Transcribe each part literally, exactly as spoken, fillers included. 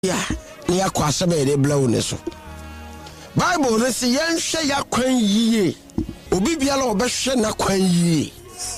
ya ni akwasebe de blow ne so Bible ne se yen hwe yakwan yiye obi biala obehwe na kwan yiye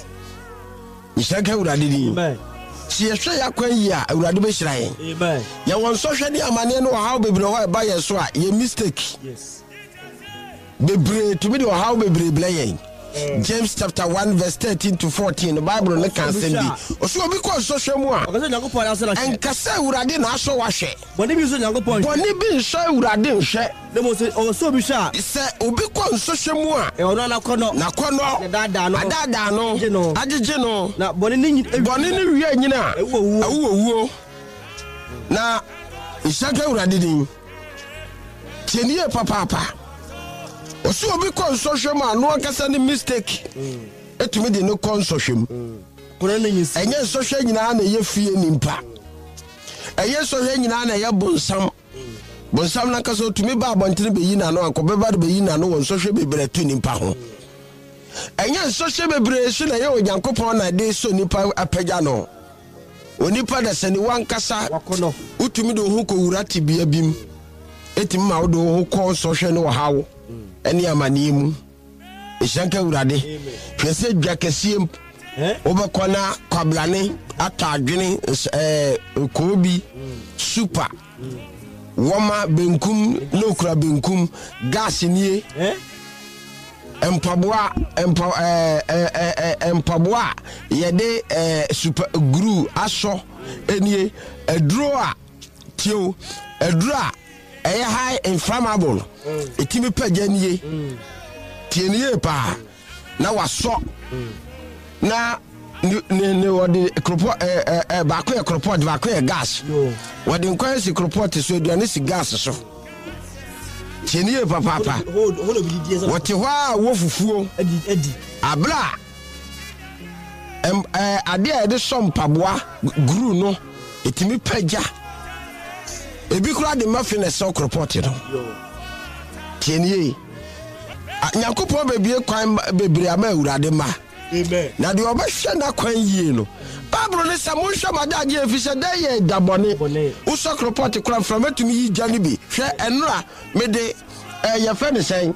Ishaka urade di amen si hwe yakwan yiye a urade be hira yen amen ya won so hwe di amane no how bebre ho ba ye so a ye mistake yes bebre to me do how bebre blayen James chapter one verse thirteen to fourteen the Bible ne kan sendi oso obi ko so hwe mu a enkasa urade na aso wa hwe boni bi so nyankopon boni bi so urade hwe demo so oso bi hwe a se obi ko so hwe mu a e ono na kono na kono dada no dada no agege no na boni ni boni ni wie nyina awuwo awuwo na Ishaka urade din tienie papa papa Osu obi konsohwem a no akasa ni mistake etumi de no konsohwem kora na nyisi enye sohwe nyina na ye fie nimpa eye sohwe nyina na ye bonsam bonsam na kasa otumi ba abontene be yi na no akobeba de be yi na no wonsohwe bebre tu nimpa ho enye sohwe bebre su na ye onyankopon na de so nipa apagya no onipa da sani wankasa wakono utumi de ho ko wura tibia bim etimi ma wo de ho konsohwe no hawo eni amanimu Ishaka urade pese dwa kesiem eh obekona kwablane atadwene eh kobi super woma benkum lokura benkum gas nie eh empaboa empa eh eh empaboa yede eh super glue aso enie edro a tio edro a eh high inflammable etimi paganie tienie pa na waso na ne ne wodi kropo eh eh ba ko e kropo ba ko e gas wodi nkwan si kropo te so aduane si gas so tienie pa pa pa woti hwa wo fufuo edi edi abla em eh ade a de so mpaboa gru no etimi pagya ebi kura de mafine so kropo no tienie Nyankopon bebie kwan bebre ama urade ma amen na de obehwe na kwan yie no Bible ne sa monhwe madage efise da ye dabone wo so report kura from etumi yi jani bi hwe enura me de eh ye fe ne sen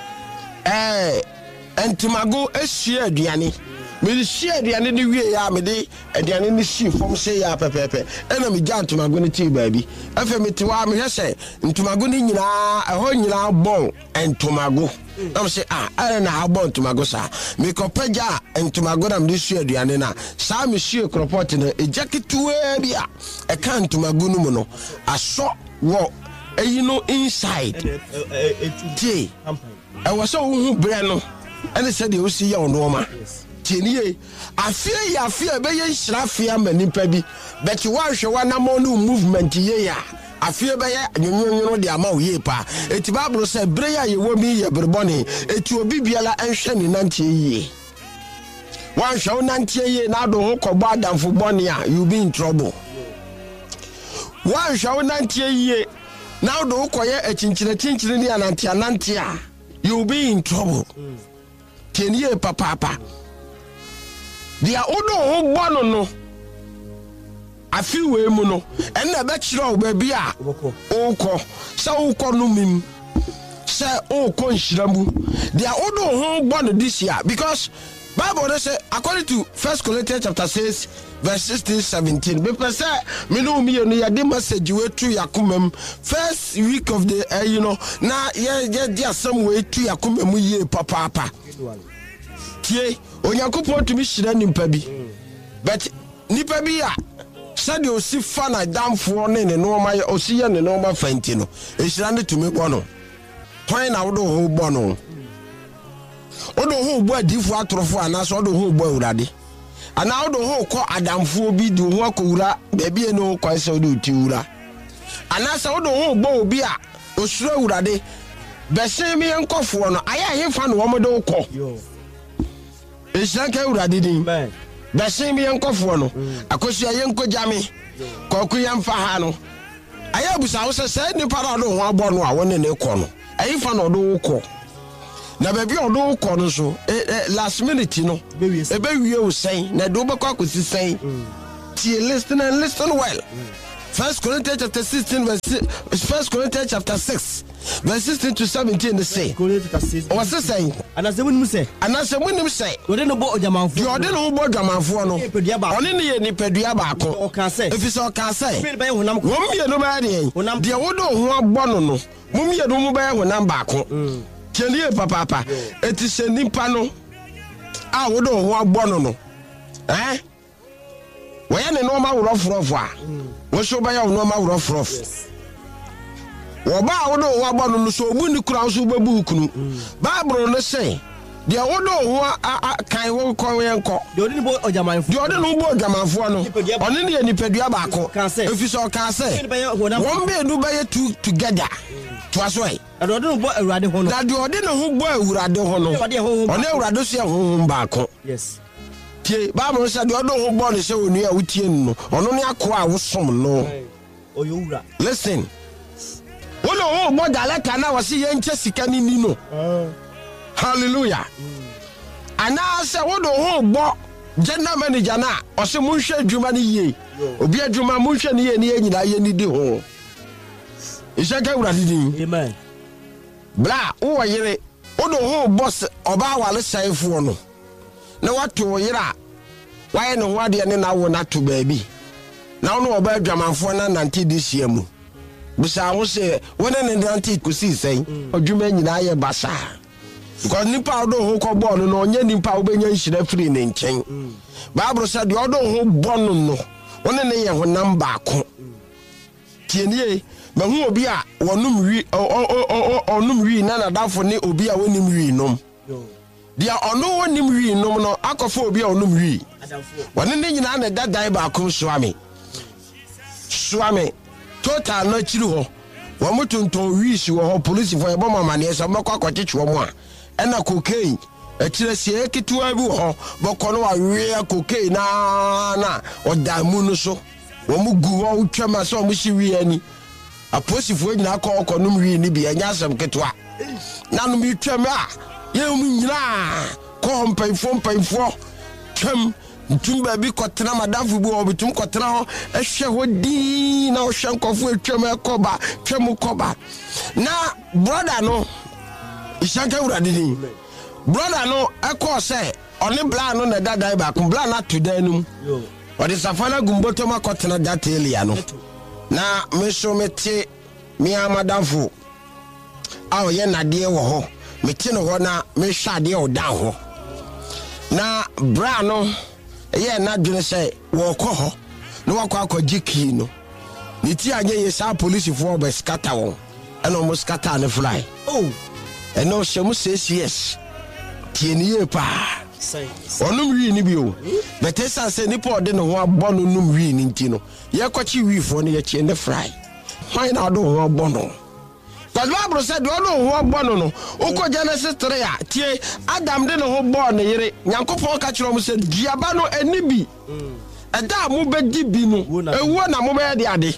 eh entimago ehia aduane me de hia aduane de wie ya me de aduane ne hia fom se ya pepepe ena me ja entimago ne ti baabi afa me ti wa me hwe se entimago ne nyina eho nyina bon entimago I'm say ah I na habon tumago sa me ko pagya entumago na me su aduane na sa me su ekroport na ejaketuwe bia e kan tumago no mu no aso wo eyino inside tie e wo so hu bre no ene se de o si ya ono ma tienie afie ya afie be ye nhira afie amanipa bi but wa hwe wa na mo no movement ye ya afie be ye nyonyonyo de ama oye pa eti Bible say breya ye wo mi ye berboni eti obi biala enhwe ni nantie yie wan hwe nantie yie na do ho kobo adamfo boni a you be in trouble wan hwe nantie yie na do ho koye achinchire chinchire ni anantie anantie a you be in trouble tienie papa papa dia odo ho bono no afi we mu no ena be kire o ba bia okọ se okọ no mim se okọ nhiramu dia odo ho gbo no this year because Bible dey say according to First Corinthians chapter six verse sixteen seventeen be say me no mi no ya de message we tu yakomam first week of the uh, you know na ye ye dia some we tu yakomam ye papa papa tie onyankopon tu mi hira nimpa bi but nipa bi a sade o si fa na damfo ne ne no ma o si ye ne no ma fanti no e hira ne tumi bo no kwan na wo do ho bo no o do ho bo adifo atorofo ana so do ho bo urade ana o do ho ko adamfo bi du ho akowura ba bi e no kwan se o do ti wura ana se o do ho bo obi a osura urade bese mi enkofo no aya ye fa no wo mo do ko yo e hira ka urade din bese mi enkofo no akosu aye nkojame koku yemfa ha no aya busa wo se se ni para do ho abo no a woni ne ko no ayi fa no do ko na baby odo ko no so last minute no e be wie o sen na do be kwa ko si sen tie listen and listen well First Corinthians chapter sixteen, verse First Corinthians chapter six, verse sixteen to seventeen. They say, what's the saying? And as the women say, and as the women say, you don't know about Jaman, you don't know about Jaman for no, only any Pediabaco, or can say, if it's all can say, one year nobody, when I'm the old who are bono, Mummy, I don't know when I'm back. Tell you, Papa, it is a nimpano. I would know who are bono. Eh? When the normal rough rough, what should buy a normal rough rough? Waba wono waba no so obu ni kura so babu kunu Bible no say de wono ho kan wo ko yenko de odi ni bo ojamanfo de odi no bo ojamanfo no oni ne nipadua baako efi so kan say won be du baye two together to asoi de odi no bo awurade ho no na de odi no ho bo awurade ho no oni awurade so ye ho baako yes tie Bible say de odi ho bo no say onu a wutie no ono ne akoa wo som no oyowura listen. Wono ho mo daleka na wasi ye nche sika ni ni no. Hallelujah. Ana se wono ho bo general manager na o se mo hwe adwuma ni ye. Obi adwuma mo hwe ni ye ni nyina ye ni di ho. Isaka uradi di. Amen. Bla wo yire wono ho boss oba wale saifo no. Na wato yira waye no wade ne na wo na to baabi. Na wono oba adwamanfo na nante di siamu. Bisa wo se wona ne nante kusi sen odwuma nyina ye basa because nipa do ho ko ball no onye nipa wo benya nhira free ne nchen Bible said the odo ho bonu no wona ne ye ho number ko tienie ma hu obi a wonum wi onum wi na na dafo ne obi a wonim wi nom dia ono wonim wi nom no akofo obi a onum wi wona ne nyina na dadai ba ko soame soame total no chiri ho wo mutunton wish wo police for ebo mama ne so makwa kwachichi wo mu a ena cocaine achire sie kitua bi ho boko no awe cocaine na na odamu no so wo mu gu wo twema so mu shi wi ani aposifo nyina akọ ọkọ no wi ni bi anya asem ketua na no mi twema a ye mu nyina ko mpanfo mpanfo twem ntumba bi kotena madamfu bi obitum kotena ho ehwe ho di na ohwe nkofo etwem ekoba twem koba na brother no Isaka urade ni brother no eko se oni bla no na dadai ba kun bla na tudanum o de safana gumboto makotena datelia no na meso mete mi amadamfu awo ye nade wo ho mete no ho na mehwa ade o dan ho na bra no ye na dwene say wo kọ ho no wakọ akọji ki no ni ti anye ye sa police fo be scatter won and almost scatter ne fly oh and no shemu says yes tie ni ye pa onum wi ni bi o but esa say ni po de no ho abọ no num wi ni nti no ye kwachi wi fo no ye tie ne fly why na do ho abọ no but Bible said do no ho abọ no no uko Genesis three a tie Adam de no ho bọ ne yire Nyankopon ka kire mo say diaba no ani bi eda mo be di bi no ewo na mo be de ade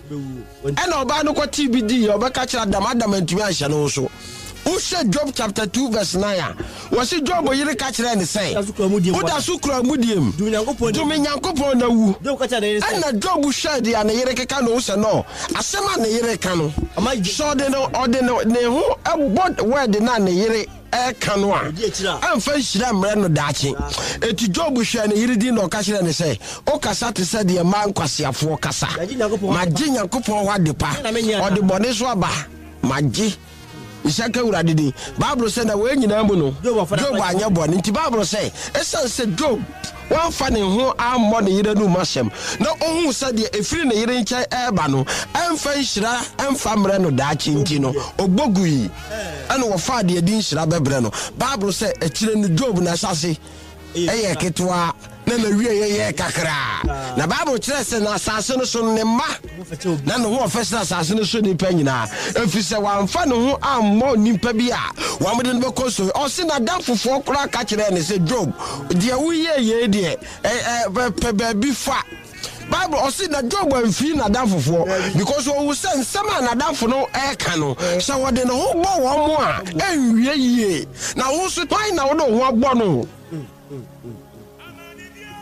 e na oba no ko T B D oba ka kire Adam Adam antumi ahye no so Ushe Job chapter two verse nine. Wasi Job yire ka kire ne say Uda sukura mudiem dumi Nyankopon na wu ana Job shed ya ne yire keka no se no asema ne yire ka no so de no ode no ne ho ebod word na ne yire e ka no a amfa hira mre no daachi eti Job hwe ne yire di no ka kire ne say o kasa te se de man kwasiafo kasa maji Nyankopon wa depa ode bone so aba maji Isaka urade di Bible say na we nyina mu no Job anya bo nti Bible say esa say Job wan fa ne ho ammo ne yire no masem na ohun say de efiri ne yire nkai eba no emfa nhira emfa mre no daachi nti no ogbogu yi ana wo fa de di nhira bebre no Bible say ekire no Job na sase eye ketwa na na wie ye kakra na Bible kire se na asase no so ne ma na no ho ofese asase no so ni pa nyina efise wamfa no ho ammo nimpa bi a wamde no bekoso o se na dan fofo kura ka kire ne se Job de wuye ye de eh pe ba bi fa Bible o se na Job amfi na dan fofo because o se nsema na dan fo no e ka no se wode no ho bo wo mo a enwie yie na wo so twai na wo no ho agbo no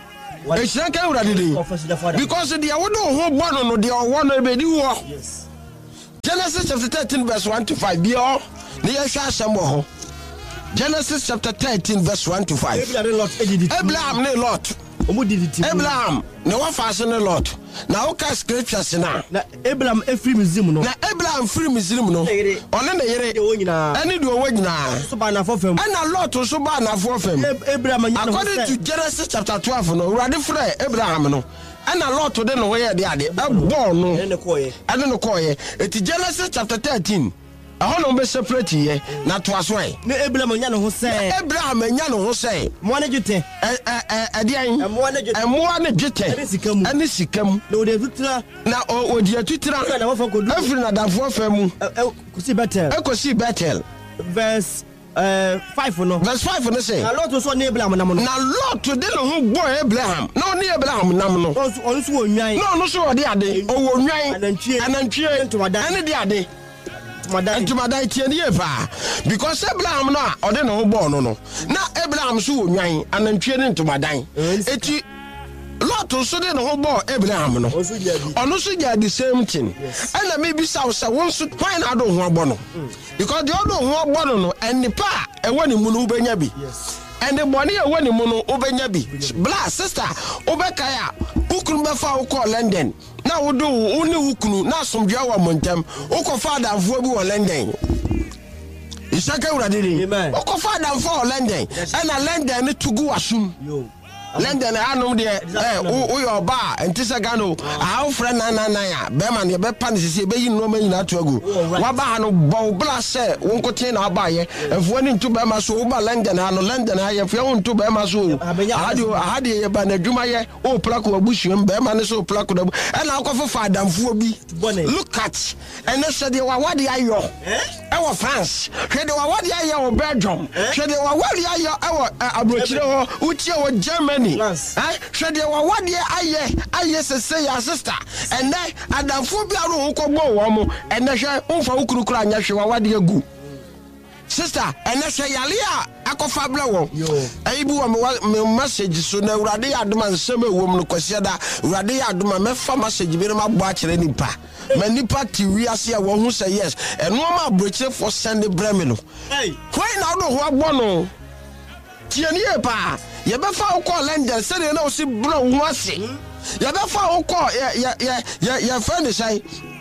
Eshira nka urade din. Because the awodo ho bɔ no de ɔwɔ no be di wo. Yes. Genesis chapter thirteen verse one to five. Bi o ne yɛhwɛ asɛm wɔ ho. Genesis chapter thirteen verse one to five. Abraham ne Lot. Abraham ne wa faase ne Lot. Na o ka scriptures na. Na Abraham efiri Misrim no. Na Abraham free Misrim no. Ɔne ne yere. Ɛne de ɔwɔ nyina. So ba na fofam. Ɛna Lot so ba na fofam. Abraham nyina. According to Genesis chapter twelve no, Urade frɛ Abraham no. Ɛna Lot de no yɛ de ade. Ɛbɔ no. Ɛne kɔyɛ. Ɛne no kɔyɛ. Eti Genesis chapter thirteen. I want to separate here. Not to us way. No, Abraham and who say Abraham and Yano who say, one jute, a dear, and one jute, and this come. No, the Victor now, oh, dear Twitter, and I could have for them. Could see better. I could see better. Verse five for no. Verse five for the say. A lot was on Abraham. Now, Lord to the who boy Abraham. No, near Abraham. No, also, no, no, so the other. Oh, nine and then cheer and then cheer to my dad. The other. And to my diet pa because Abraham na or then no born no na Abraham so nwan and then training to my dine eti Lot so dey no born Abraham no ono so get the same thing and maybe say say won so kwan na do ho agbo no because the do ho agbo no and pa e woni mu no ubenya bi and the money e woni mu no ubenya bi bla sister obeka ya ukun be fa ukọ London na wodo woni wukunu na asomdwa wa montam ukofa adamfo bi wo London isaka urade ni ukofa adamfo wo London na London ni tugu asum London anom de eh wo yo ba entisa gano a friend na na na ya be man ye be pan sisi be yi no ma nyina to agu wa ba no bo bla se won kote na ba ye efo ni ntu be ma so wo ba London ha no London ha ye fo won ntu be ma so ahadi ahadi ye ba na dwuma ye o plako abusuam be ma ne so plako da e na akofo fa adamfo bi look at and say de wa wade ayo e wo France hwe de wa wade ayo wo Belgium hwe de wa wade ayo e wo abrochire ho utie wo Germany eh hwe de wa wade aye aye sese ya sister and then adamfo bi aro ho kogbo wo mo and hwe umfa ukurukuru anya hwe wa wade agu sister and hwe yale a akofa bla wo ayi bi wo me message so na urade ya adoma nsem ewom no kwase da urade ya adoma me fa message bi no mabo a kire nipa manipa ti wi ase a wo hu say yes eno ma broche for send breme no hey why na do ho agbo no tieni e pa ye be fa ukọ London se de na o si bro hu ase ye be fa ukọ ye ye ye ye friend say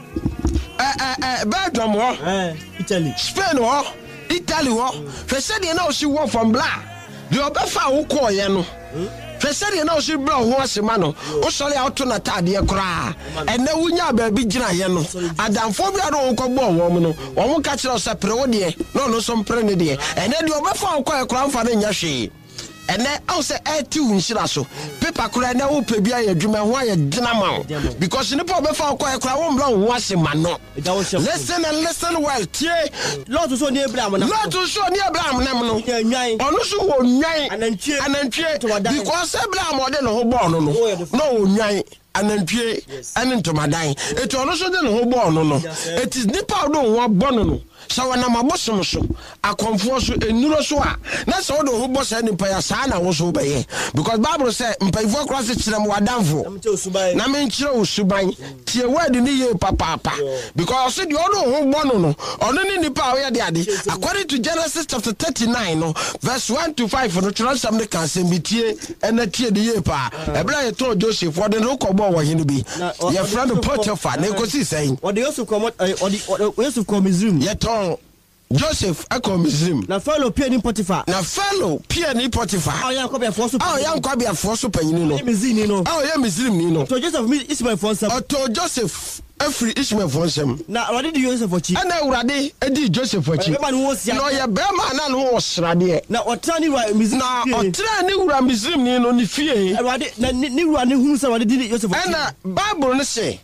eh eh eh Belgium ho eh Italy Spain ho Italy ho fe se de na o si wo from bla de o be fa ukọ ye no fe se de na o si bro hu ase ma no o sori auto na tade kura ene wunya ba bi gina ye no adamfo bi ado ko gbo wo mo no wo mo ka kire o se pre wo de no no so mpre ne de ene de o be fa ukọ ye kura mfa ne nya hwe ene I say eh ti unshira so paper kura na wo pe bia ya dwuma ho ya gina ma because nipa obefa okwa kura wo mbla wo ase ma no listen and listen well tie Lord so ni Abraham na Lord so ni Abraham na no onu so wo nwan anantwie anantwie because Abraham ode no ho bo no no no wo nwan anantwie ane ntomadan eti onu so de no ho bo no no it is nipa do wo bo no no so wana mabosom so akomfo so enuro so a na so do ho bo sa nipa ya sa na wo so beye because Bible say mpaifo cross kirem wadamfo na men kire osuban tie word ni ye papa papa because so de ono ho bo no no ono ni nipa wo ye de ade according to Genesis chapter thirty-nine no verse one to five no tro sam ne kan sem bitie ena tie de ye pa ebra ye to Joseph wo de no ko bo wo hene bi ye friend Potiphar na ko si say wo de Yosef ko wo de Yosef ko Misrim ye to Joseph eko Misrim na fellow pia ni Potiphar na fellow pia ni Potiphar ah yan ko be forso ah yan ko be forso panyini no Misrim no ah yan Misrim ni no to Joseph Ismael forso to Joseph every Ismael forso na urade di Joseph ochi na urade edi Joseph ochi no ye be ma na no osrade na otra ni Misrim na otra ni ura Misrim ni no ni fie urade na ni ura ni hu se urade di Joseph ochi na Bible no say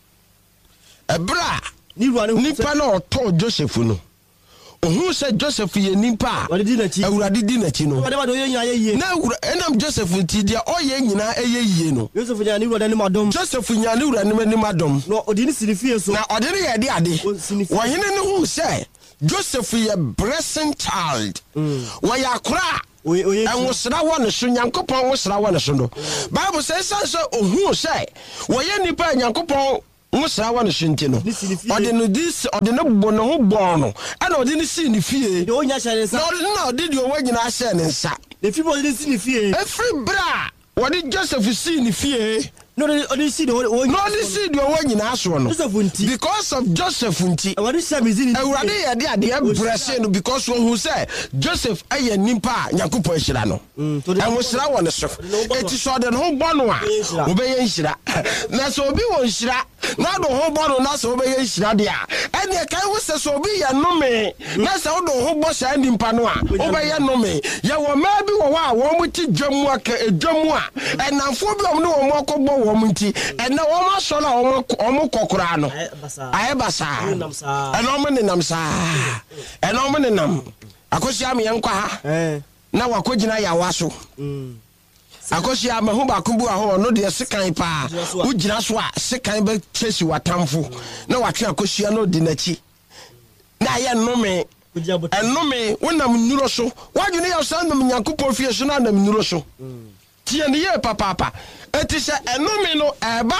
ebra ni ura ni nipa na oto Joseph no who said Joseph ye nipa awurade di na chi no na enam Joseph ti dia oye nyina eye yie no Joseph nya ni wura ni madom Joseph nya ni wura ni madom no odi ni sinifie so na odi ni ye de ade wo hene ne hu say Joseph ye blessing child wo ya kura and was that one soon Yankopon was that one soon. Bible says so who say well any pa Yankopon was that one shintino or the this or the no bono bono and or didn't see the fear no no did you when I said and sat the people didn't see the fear every bra what did Joseph see in the fear no they see the no they see the one in Aswan because of Joseph unti what is some is in the blessing because who say Joseph aye nimpa Nyankopon hira no and was ra one so it is so the no bono a obey hira na so obi won hira na do ho bono na so obey hira dia and e kai wo se so obi ya no me na so do ho bo sha nimpa no a obey no me ya wo ma bi wo wa wo mu ti dwamu aka edwamu a enamfo bi om no wo mo kobo womunti ena wo ma so na wo mo kokora no aye basa ena mo ne nam sa ena mo ne nam akosia me yankwa ha eh na wakogina ya waso mm akosia me ho ba kubu aho no de sekan pa ugina so a sekan ba chesi watamfo na watwe akosia no de nachi na ye nnome ennome wonam nnuro so wadwene ya so nam Nyankopon fie so na nam nnuro so tie ne ye papa papa eti se ennome no eba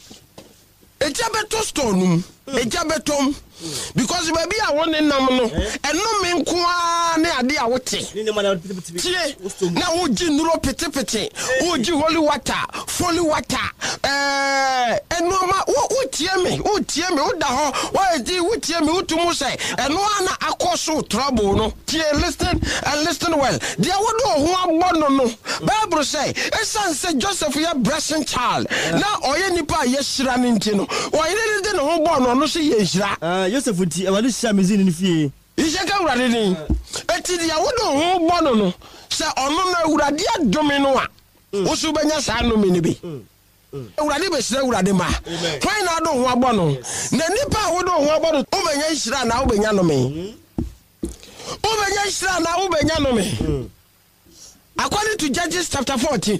ejabeto stone ejabetom because baby I want nam no ennome nko a ne ade a wote tie na woji nnuro pete pete woji holy water holy water eh enoma wo tie me wo tie me wo da ho wo di wo tie me utumu say eno ana akoso trouble no tie listen and listen well dia wo do ho agbo no Bible say esan say Joseph ya blessing child na oye nipa ye hira ne nti no oye de no ho gbo no no so ye hira ah Joseph nti e wale hia mezini ni fie ije ka urade ni eti dia wo do ho gbo no no say ono na urade adome no a wo so benya sa no me ni bi urade be sira urade ma twan na do ho agbo no na nipa wo do ho agbo no o benya hira na wo benya no me o benya hira na wo benya no me according to Judges chapter fourteen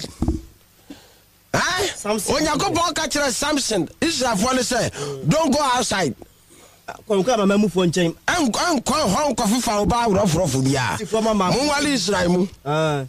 eh Onyankopon ka kire Samson Israel for say don't go outside kon ka mama mu fo nchen en kon hon ko fifa oba rofrofo bia mo wali Israel mu ah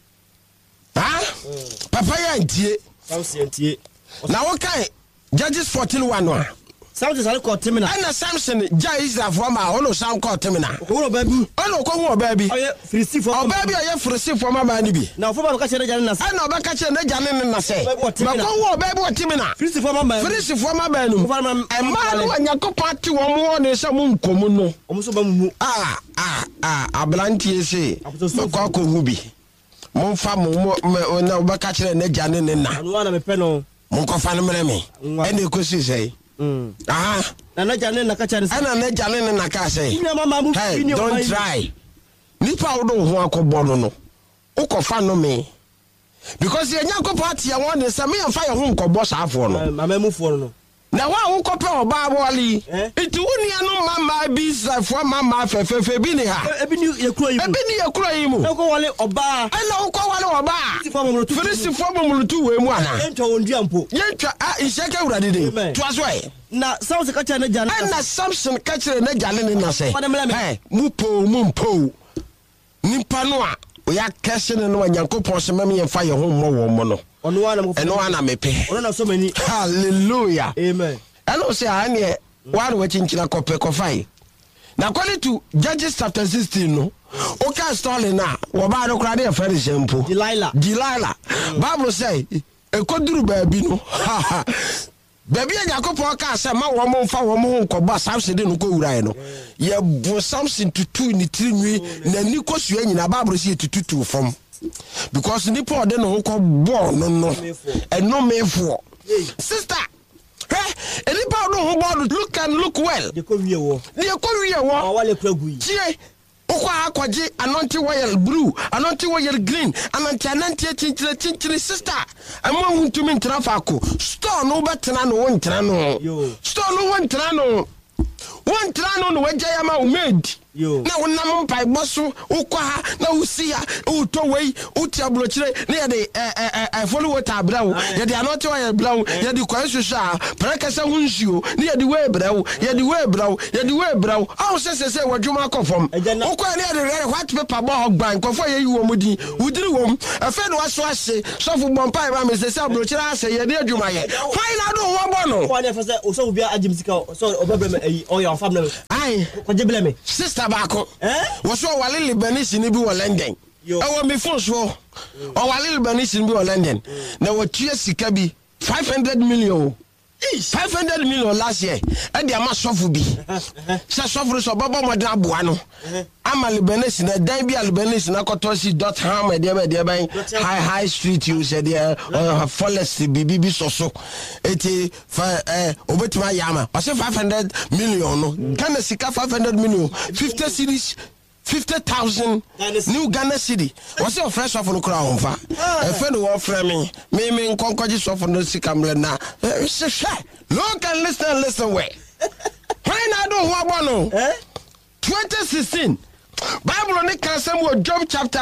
ah papa ya ntie Samson ntie na wo kai Judges fourteen one no Samson sale ko temina ana Samson ja Israel for ma ono sam ko temina ko baby ono ko ho baby oye frisi for o baby oye frisi for ma ba ni bi na fo ba ka chere jane na se ana ba ka chere na jane na se ba ko ho baby o temina frisi for ma ba frisi for ma ba nu e ma no Nyankopon ti wo mo ne se mo nkomu no o mo so ba mu ah ah ah ablantie se ko ko hu bi mo fa mo na ba ka chere na jane na anu ana me pe no mo ko fa no mere me e na ko si sei Mm. Ah, na na jane na kacha ni. Ana na jane na ka say. Hey, don't try. Nipa wo ho akobọ no no. Ukofa no me. Because ye Nyankopon tia won ne say me yemfa ye ho nkobọ saafo no. Mama mufo no. Na wa wo kope oba aboli. Iti wunia no mama bi saafo mama fefefe bi ni ha. Ebi ni ye kuro yi mu. Ebi ni ye kuro yi mu. Na ko wale oba. Ana wo ko wale oba. Firisi fo bomulutu we mu ana. Entwa wondua mpo. Yentwa a isheke urade de. To aswe. Na Samson ka kire na jane. Na Samson ka kire na jane ni na say. Hey, mu po mu mpo. Nipa no a oya kese ne no Nyankopon se mem ye fa ye ho mo wo mo no. Ono ana mo. Eno ana mepe. Ono na so mani. Hallelujah. Amen. Eno say ane one we chinchira kope kofai. Na according to Judges chapter sixteen no. Okay, story na wo ba do kra de fere sempo. Delilah. Delilah. Bible say e koduru baabi no. Baby Nyankopon ka say ma wo mo mfa wo mo nkoba Samson de no ko wura no. Ye bo Samson tutu ni tirinwi na ni kosu anyina Bible say tutu fom. Because nipa de no ko bo no no. Eno mefo. Sister, hey, nipa do ho bo look and look well. De ko wie wo. De ko wie wo. O wale pragu yi. Tie okwa akwaje anonti royal blue, anonti royal green, anonti ananti chinchire chinchire sister. Amwa huntumi ntra fako. Store no betena no wontra no. Store no wontra no. One wantra no no wagya ma wo made na wonam mpai boso ukwa ha na usia uto wei uti abrochire na ye de eh follow water brawo ye de anote wa ye brawo ye de kwan hwehwa prekasa hunsuo na ye de we brawo ye de we brawo ye de we brawo aw se se se wadwuma akofom ukwa na ye de white paper bo hogban kofo ye yiwo mudi udiri wom afa no aso ase sofo bompai ba me se se abrochire ase ye de adwuma ye fine ado wo bo no kwa na fa se o so bia agimsika so obabrem ayi o ya family ai kwaje blame sister Bako, eh? Was so wali Libanese ni bi wo London. E wo me phone so. O wali Libanese ni bi wo London. Na wo tua sika bi five hundred million. five hundred million last year. E dey ama sofu bi. Sa sofu so baba modern aboa no. Ama Libanese na dan bi Libanese na kotosi dot ham e dey be dey ban high high street you said there forest bibi bi so so. Eti fa eh obetima yama. Was five hundred million no. Ghana sika five hundred million. fifty cities fifty thousand new Ghana city. What's your fresh off on the crown? A friend who offer me, me, me, concourage off on the Sicamble now. Look and listen and listen way. Why not do Wabano? twenty sixteen. Bible on the Castle Job chapter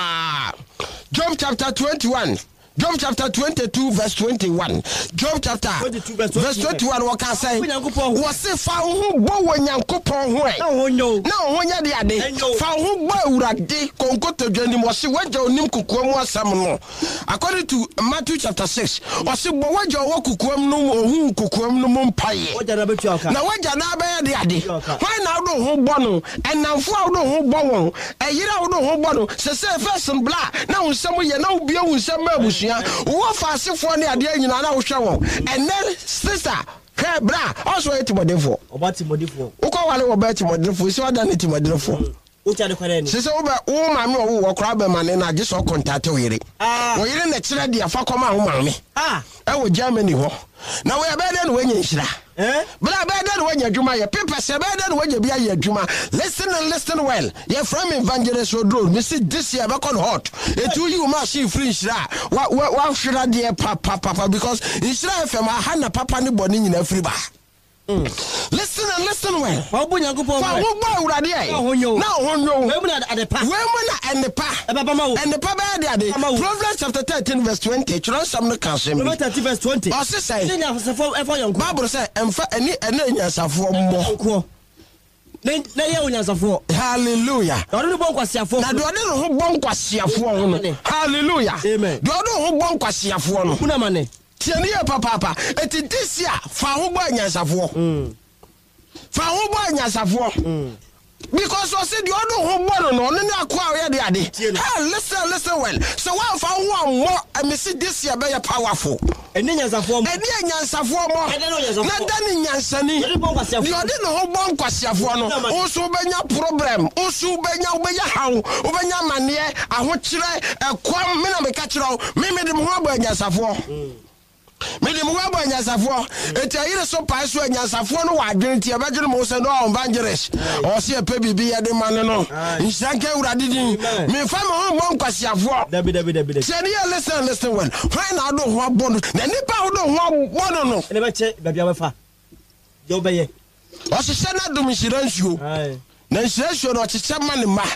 Job chapter twenty-one. Job chapter twenty-two verse twenty-one. Job chapter twenty-two verse twenty-one what can say? Was it found who bow when Yankopon way? No, no, no, when you're the other. Found who bow Radi, Concoto Jenny was she went your name Kukuam Samuel. According to Matthew chapter six, was it what your walk Kukuam no or whom Kukuam no moon pie? Now what you're not by the other. Why now do who bono and now for who bono? A year out who bono, say first and blah. Now somewhere you know beyond some bush. What fast for the idea you know show and then sister hey bra also it modifo about modifo uko wale obeti modifo so da net modifo ucha de kware sister oba wo ma me wo kra be ma ne na je so contact wo yire wo yire na kire de afa koma ho ma me ah e wo Germany ho na wo ya be de no wanya nhira eh bra be de no wanya dwuma ye paper se be de no wanya bia ye dwuma listen and listen well ye from evangelist Odro me see this year be con hot it you ma she free nhira wa wa nhira de papa papa because nhira F M ha na papa ne boni nyina free ba. Mm. Listen and listen well. How boy Yankopon? How boy urade ai? Now honyo. We mun at the pa. We mun and the pa. And the pa be there. Proverbs chapter thirteen verse twenty. Chiro some no can say. Proverbs thirteen verse twenty. O se say. Bible say emfa eni eni nyansafo mo. Na ye onyansafo. Hallelujah. Do no bon kwasiafo. Na do no ho bon kwasiafo ho no. Hallelujah. Amen. Do no ho bon kwasiafo no. Kuna mane. Tiani ya papa papa eti this year fa ho gba nyansafo mm fa ho gba nyansafo mm because o se di odo ho gbo no no ne akwa we de ade hey listen listen well so one fa ho ammo me see this year be powerful eni nyansafo mo eni nyansafo mo na dani nyansani di ode no ho gbo nkwasiafo no o so benya problem o so benya obenya hawo obenya mane aho kire ekwam me na me ka kire me me de ho gbo nyansafo Mede mu wa nyansafo eti ayire so pa so nyansafo no wa adwen ti abadwene mo se no evangelist o se pe bibi ya de mane no nsanke urade din me fa me ho mo nkwasiafo dabi dabi dabi se ne listen listen well why na do ho abono na nipa ho do ho abono no ne be che babi abefa yo beye o se se na dum shiransuo na shiransuo no che che mane ma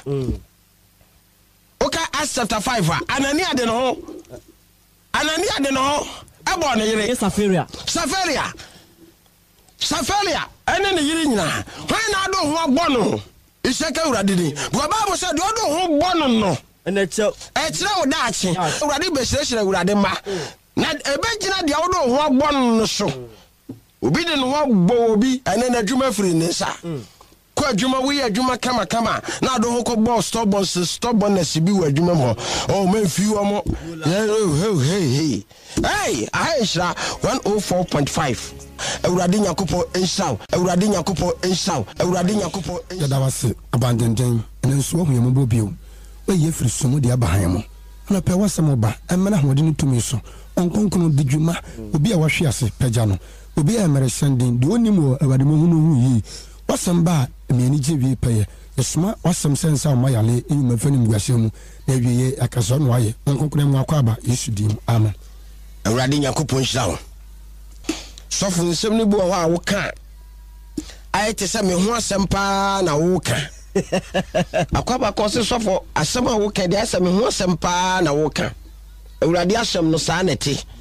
oka Acts chapter five Anania de no Anania de no abo na yire Safaria Safaria Safaria ene ne yire nyina hwan na do ho abono iseka urade din bo Bible say do do ho bono no ene che e kire wo daache urade be sire urade ma na ebe gina de wo do ho abono no so obi de no ho gbo obi ene na dwuma firi ne sa ko adwuma we adwuma kama kama na do ho ko bo stubborn stubbornness bi wo adwuma mo oh man fi wo mo hey hey hey Aisha one oh four point five Ewurade Nyankopon ensaw Ewurade Nyankopon ensaw Ewurade Nyankopon yada wase abandenden ene nso ho yemo bio we ye firi somo de abahan mo na pe wasem ba emena hode no tumi so onkonkono de dwuma obi a wahwe ase pagya no obi a mere sending de onimo Ewurade mo hunu hu yi wasem ba me ani jewie peye yesma wasem sensa ma yale enyuma fani mguase mu na wiye akaso no aye onkonkono mu akwa ba Yesu dim amen. Ewurade Nyankopon hyira wo sofo nsem ne bo wa wo ka ayɛ te sɛ me ho asɛm paa na woka akwaba kɔ se sɔfo asɛm a woka de asɛm me ho asɛm paa na woka awurade asɛm no saa na te